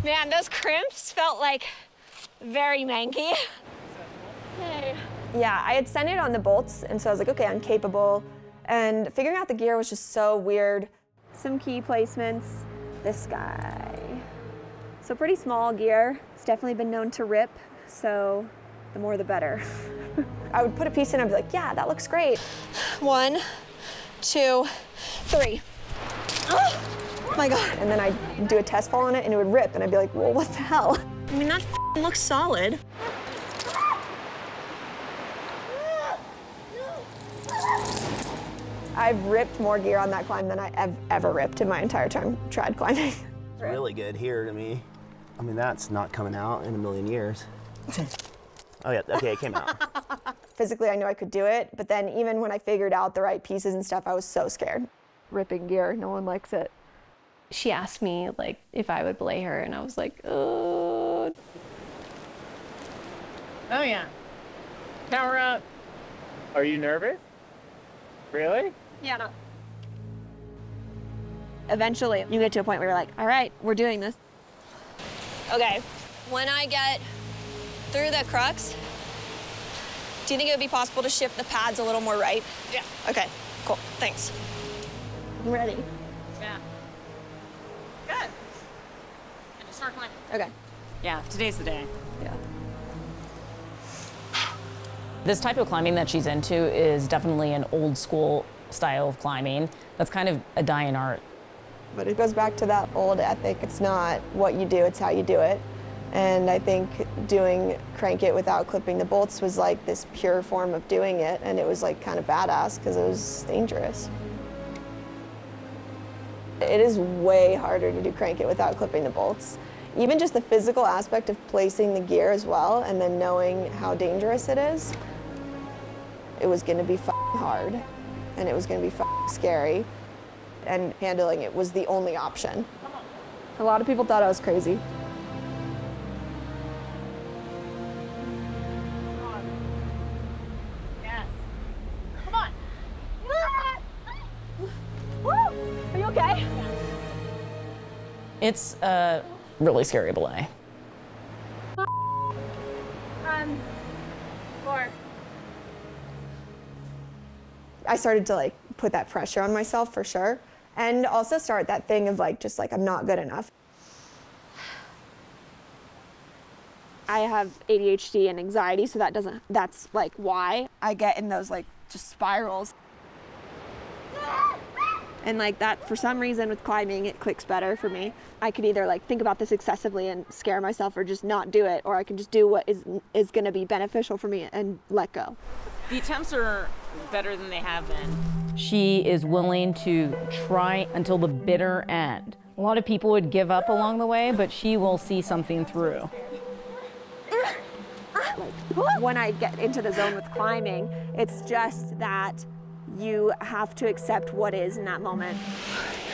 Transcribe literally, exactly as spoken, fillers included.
Man, those crimps felt like very manky. Hey. Yeah, I had centered on the bolts, and so I was like, okay, I'm capable. And figuring out the gear was just so weird. Some key placements, this guy. So pretty small gear. It's definitely been known to rip, so the more the better. I would put a piece in and I'd be like, yeah, that looks great. One, two, three. Oh my God. And then I'd do a test fall on it and it would rip, and I'd be like, well, what the hell? I mean, that f***ing looks solid. I've ripped more gear on that climb than I have ever ripped in my entire time trad climbing. It's really good here to me. I mean, that's not coming out in a million years. Oh yeah, okay, it came out. Physically, I knew I could do it, but then even when I figured out the right pieces and stuff, I was so scared. Ripping gear, no one likes it. She asked me like if I would belay her, and I was like, oh. Oh yeah. Power up. Are you nervous? Really? Yeah, no. Eventually, you get to a point where you're like, all right, we're doing this. Okay, when I get through the crux, do you think it would be possible to shift the pads a little more right? Yeah. Okay, cool, thanks. I'm ready. Yeah. Good. And just start climbing. Okay. Yeah, today's the day. Yeah. This type of climbing that she's into is definitely an old school style of climbing. That's kind of a dying art. But it goes back to that old ethic. It's not what you do, it's how you do it. And I think doing Crank It without clipping the bolts was like this pure form of doing it, and it was like kind of badass because it was dangerous. It is way harder to do Crank It without clipping the bolts. Even just the physical aspect of placing the gear as well, and then knowing how dangerous it is, it was gonna be f***ing hard, and it was gonna be f***ing scary, and handling it was the only option. A lot of people thought I was crazy. Yes. Come on. Woo! Are you okay? It's a really scary belay. Um, four. I started to like put that pressure on myself for sure. And also start that thing of like, just like, I'm not good enough. I have A D H D and anxiety, so that doesn't, that's like why I get in those like just spirals. And like that, for some reason with climbing, it clicks better for me. I could either like think about this excessively and scare myself or just not do it, or I can just do what is is gonna be beneficial for me and let go. The attempts are better than they have been. She is willing to try until the bitter end. A lot of people would give up along the way, but she will see something through. When I get into the zone with climbing, it's just that you have to accept what is in that moment.